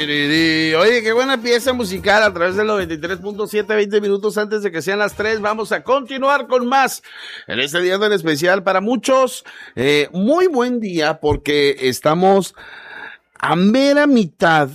Oye, qué buena pieza musical a través del 93.7, 20 minutos antes de que sean las 3. Vamos a continuar con más en este día tan especial para muchos. Muy buen día porque estamos a mera mitad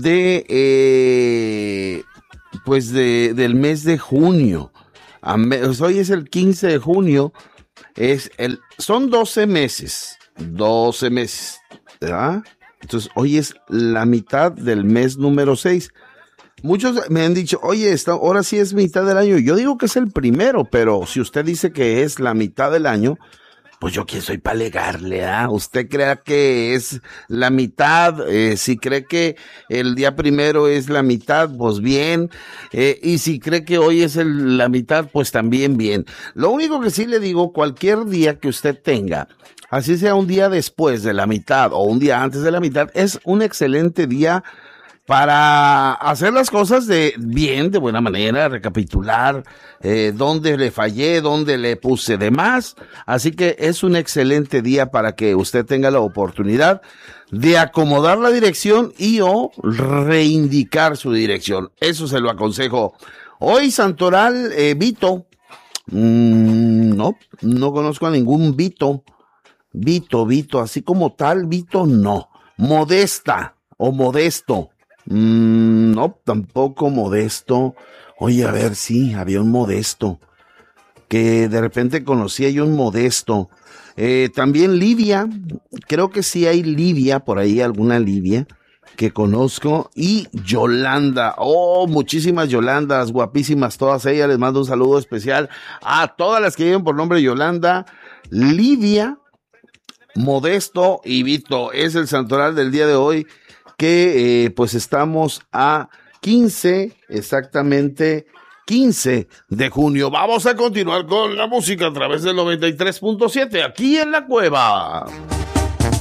de, del mes de junio. Hoy es el 15 de junio. Son 12 meses, ¿verdad? Entonces, hoy es la mitad del mes número 6. Muchos me han dicho, oye, ahora sí es mitad del año. Yo digo que es el primero, pero si usted dice que es la mitad del año, pues yo quién soy para alegarle, ¿ah? Usted crea que es la mitad, si cree que el día primero es la mitad, pues bien, y si cree que hoy es la mitad, pues también bien. Lo único que sí le digo, cualquier día que usted tenga, así sea un día después de la mitad o un día antes de la mitad, es un excelente día para hacer las cosas de buena manera, recapitular dónde le fallé, dónde le puse de más. Así que es un excelente día para que usted tenga la oportunidad de acomodar la dirección y o reindicar su dirección. Eso se lo aconsejo. Hoy Santoral, Vito. No conozco a ningún Vito. Vito, así como tal, Vito no. Modesta o Modesto. No, tampoco Modesto. Oye, a ver, sí, había un Modesto. Que de repente conocía yo un Modesto. También Livia. Creo que sí hay Livia, por ahí alguna Livia que conozco. Y Yolanda. Oh, muchísimas Yolandas, guapísimas todas ellas. Les mando un saludo especial a todas las que lleven por nombre Yolanda, Livia, Modesto y Vito. Es el santoral del día de hoy, que pues estamos a 15, exactamente 15 de junio. Vamos a continuar con la música a través del 93.7 aquí en La Cueva.